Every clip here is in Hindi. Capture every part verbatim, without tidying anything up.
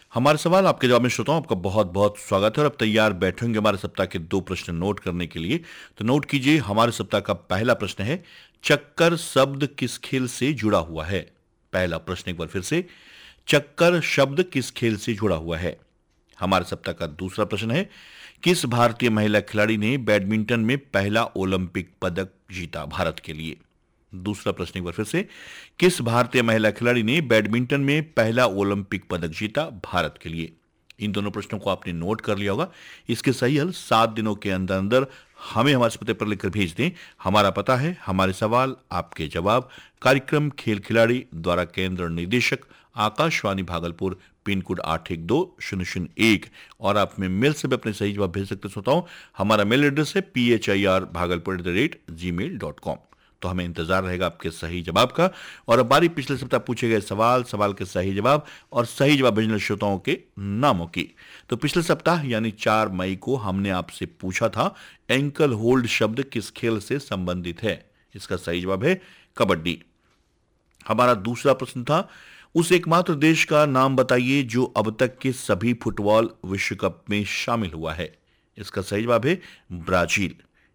हमारे सवाल आपके जवाब में श्रोताओं आपका बहुत बहुत स्वागत है। और अब तैयार बैठे होंगे हमारे सप्ताह के दो प्रश्न नोट करने के लिए। तो नोट कीजिए, हमारे सप्ताह का पहला प्रश्न है, चक्कर शब्द किस खेल से जुड़ा हुआ है। पहला प्रश्न एक बार फिर से, चक्कर शब्द किस खेल से जुड़ा हुआ है। हमारे सप्ताह का दूसरा प्रश्न है, किस भारतीय महिला खिलाड़ी ने बैडमिंटन में पहला ओलंपिक पदक जीता भारत के लिए। दूसरा प्रश्न एक बार फिर से, किस भारतीय महिला खिलाड़ी ने बैडमिंटन में पहला ओलंपिक पदक जीता भारत के लिए। इन दोनों प्रश्नों को आपने नोट कर लिया होगा। इसके सही हल सात दिनों के अंदर अंदर हमें हमारे पते पर लिखकर भेज दें। हमारा पता है हमारे सवाल आपके जवाब, कार्यक्रम खेल खिलाड़ी, द्वारा केंद्र निदेशक आकाशवाणी भागलपुर, पिन कोड आठ एक दो शून्य शून्य एक। और आप में मेल से भी अपने सही जवाब भेज सकते होता हूं। हमारा मेल एड्रेस है P H I R Bhagalpur at the rate ji mail dot com. तो हमें इंतजार रहेगा आपके सही जवाब का। और अब बारी पिछले सप्ताह पूछे गए सवाल, सवाल के सही जवाब और सही जवाब भेजने श्रोताओं के नामों की। तो पिछले सप्ताह यानी चार मई को हमने आपसे पूछा था, एंकल होल्ड शब्द किस खेल से संबंधित है। इसका सही जवाब है कबड्डी। हमारा दूसरा प्रश्न था, उस एकमात्र देश का नाम बताइए जो अब तक के सभी फुटबॉल विश्व कप में शामिल हुआ है। इसका सही जवाब है ब्राजील।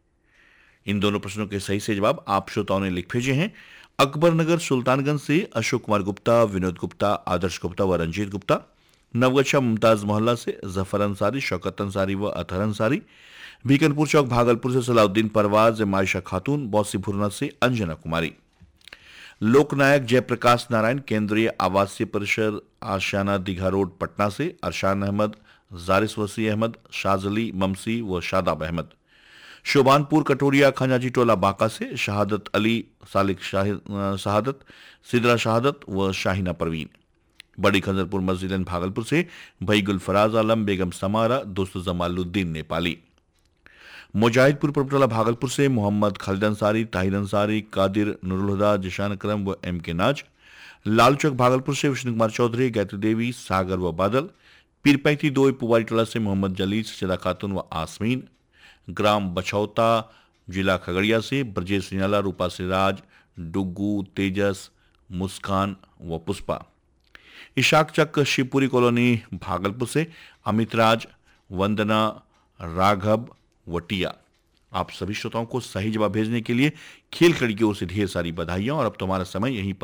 इन दोनों प्रश्नों के सही से जवाब आप श्रोताओं ने लिख भेजे हैं। अकबर नगर सुल्तानगंज से अशोक कुमार गुप्ता, विनोद गुप्ता, आदर्श गुप्ता व रंजीत गुप्ता। नवगछा मुमताज मोहल्ला से जफर अंसारी, शौकत अंसारी व अतहर अंसारी। बीकनपुर चौक भागलपुर से सलाउद्दीन परवाज, मायशा खातून, बौसी भुरना से अंजना कुमारी। लोकनायक जयप्रकाश नारायण, केंद्रीय आवासीय परिसर आशियाना दीघा रोड पटना से अरशान अहमद, जारिस वसी अहमद, शाजली ममसी व शादाब अहमद। शोभानपुर कटोरिया खंजाजी टोला बांका से शहादत अली, सालिक शहादत, सिदरा शहादत व शाहिना परवीन। बड़ी खंजरपुर मस्जिद भागलपुर से भाई गुलफराज आलम, बेगम समारा, दोस्त जमालुद्दीन नेपाली। मुजाहिदपुर परपटोला भागलपुर से मोहम्मद खालिद अंसारी, ताहिर अंसारी, कादिर, नुरुल हुदा, जिशान अकरम व एम के नाज। लाल चौक भागलपुर से विष्णु कुमार चौधरी, गायत्री देवी, सागर व बादल। पीरपैती दो पुवारी टोला से मोहम्मद जलील, सदा खातून व आसमीन। ग्राम बछौता जिला खगड़िया से ब्रजेश नियाला, रूपा सिराज, डुग्गू, तेजस, मुस्कान व पुष्पा। इशाक चक शिवपुरी कॉलोनी भागलपुर से अमित राज, वंदना, राघव वटिया। आप सभी श्रोताओं को सही जवाब भेजने के लिए खेल खिलाड़ी की ओर से ढेर सारी बधाइयां। और अब तुम्हारा समय यहीं पर